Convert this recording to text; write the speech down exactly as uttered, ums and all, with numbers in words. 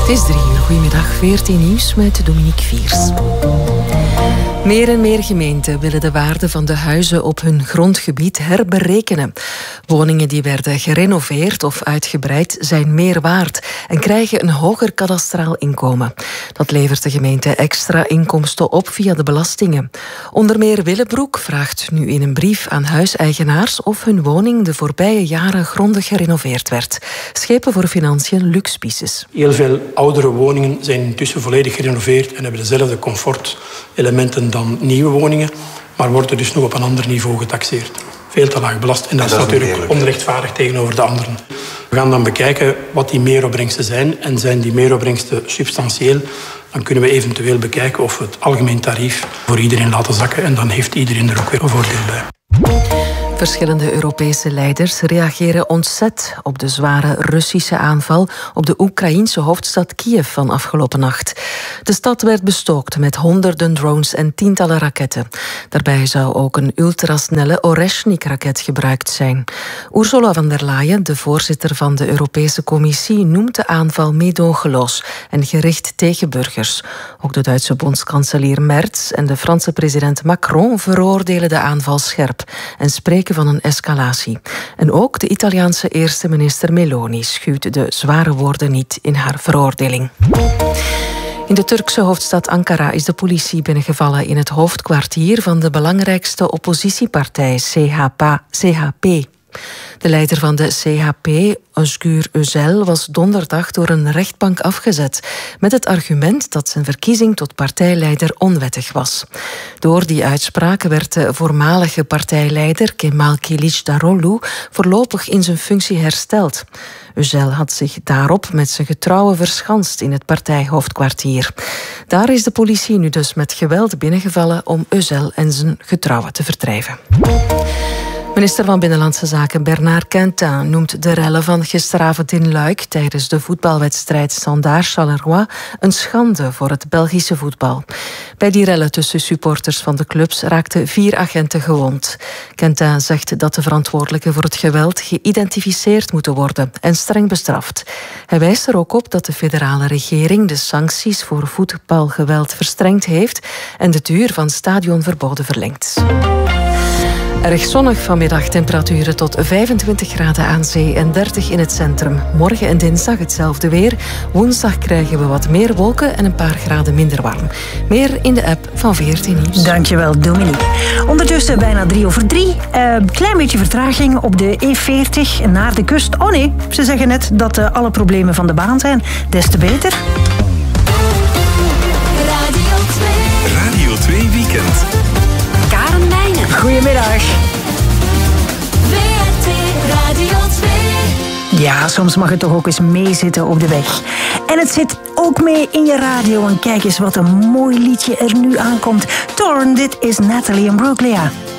Het is drie uur. Goedemiddag, veertien nieuws met Dominique Viers. Meer en meer gemeenten willen de waarde van de huizen op hun grondgebied herberekenen. Woningen die werden gerenoveerd of uitgebreid zijn meer waard en krijgen een hoger kadastraal inkomen. Dat levert de gemeente extra inkomsten op via de belastingen. Onder meer Willebroek vraagt nu in een brief aan huiseigenaars of hun woning de voorbije jaren grondig gerenoveerd werd. Schepen voor Financiën Lux Pieces. Heel veel oudere woningen zijn intussen volledig gerenoveerd en hebben dezelfde comfortelementen dan nieuwe woningen, maar worden dus nog op een ander niveau getaxeerd. Veel te laag belast en dat, en dat is natuurlijk is onrechtvaardig tegenover de anderen. We gaan dan bekijken wat die meeropbrengsten zijn en zijn die meeropbrengsten substantieel. Dan kunnen we eventueel bekijken of we het algemeen tarief voor iedereen laten zakken en dan heeft iedereen er ook weer een voordeel bij. Verschillende Europese leiders reageren ontzet op de zware Russische aanval op de Oekraïense hoofdstad Kiev van afgelopen nacht. De stad werd bestookt met honderden drones en tientallen raketten. Daarbij zou ook een ultrasnelle Oreshnik-raket gebruikt zijn. Ursula von der Leyen, de voorzitter van de Europese Commissie, noemt de aanval meedogenloos en gericht tegen burgers. Ook de Duitse bondskanselier Merz en de Franse president Macron veroordelen de aanval scherp en spreken van een escalatie. En ook de Italiaanse eerste minister Meloni schuwt de zware woorden niet in haar veroordeling. In de Turkse hoofdstad Ankara is de politie binnengevallen in het hoofdkwartier van de belangrijkste oppositiepartij C H P. De leider van de C H P, Özgür Özel, was donderdag door een rechtbank afgezet met het argument dat zijn verkiezing tot partijleider onwettig was. Door die uitspraak werd de voormalige partijleider Kemal Kılıçdaroğlu voorlopig in zijn functie hersteld. Özel had zich daarop met zijn getrouwen verschanst in het partijhoofdkwartier. Daar is de politie nu dus met geweld binnengevallen om Özel en zijn getrouwen te verdrijven. Minister van Binnenlandse Zaken Bernard Quentin noemt de rellen van gisteravond in Luik tijdens de voetbalwedstrijd Standaard-Charleroi een schande voor het Belgische voetbal. Bij die rellen tussen supporters van de clubs raakten vier agenten gewond. Quentin zegt dat de verantwoordelijken voor het geweld geïdentificeerd moeten worden en streng bestraft. Hij wijst er ook op dat de federale regering de sancties voor voetbalgeweld verstrengd heeft en de duur van stadionverboden verlengt. Erg zonnig vanmiddag, temperaturen tot vijfentwintig graden aan zee en dertig in het centrum. Morgen en dinsdag hetzelfde weer. Woensdag krijgen we wat meer wolken en een paar graden minder warm. Meer in de app van veertien Nieuws. Dankjewel, Dominique. Ondertussen bijna drie over drie. Uh, klein beetje vertraging op de E veertig naar de kust. Oh nee, ze zeggen net dat uh, alle problemen van de baan zijn. Des te beter. Radio twee. Radio twee Weekend. Karen Meijnen. Goedemiddag. V R T Radio twee. Ja, soms mag het toch ook eens meezitten op de weg. En het zit ook mee in je radio. En kijk eens wat een mooi liedje er nu aankomt. Torn, dit is Natalie Imbruglia.